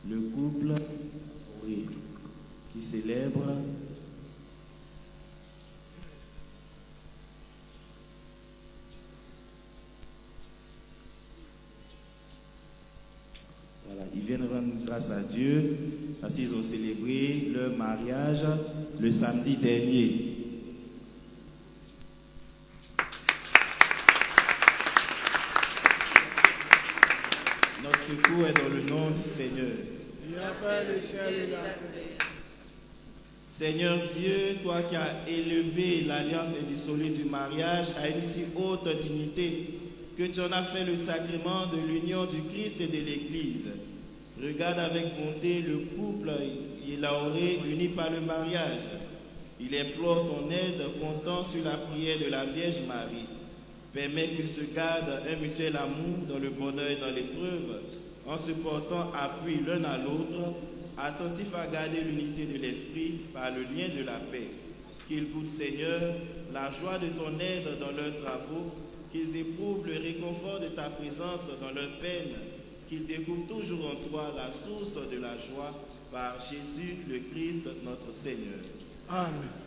le couple qui célèbre ils viennent rendre grâce à Dieu parce qu'ils ont célébré leur mariage le samedi dernier. Notre secours est dans le nom du Seigneur. Il a fait le ciel et la terre. Seigneur Dieu, toi qui as élevé l'alliance indissoluble du mariage à une si haute dignité, que tu en as fait le sacrement de l'union du Christ et de l'Église. Regarde avec bonté le couple il a uni par le mariage. Il implore ton aide, comptant sur la prière de la Vierge Marie. Permets qu'ils se gardent un mutuel amour dans le bonheur et dans l'épreuve, en se portant appui l'un à l'autre, attentifs à garder l'unité de l'esprit par le lien de la paix. Qu'ils goûtent, Seigneur, la joie de ton aide dans leurs travaux, qu'ils éprouvent le réconfort de ta présence dans leurs peines, qu'ils découvrent toujours en toi la source de la joie par Jésus le Christ notre Seigneur. Amen.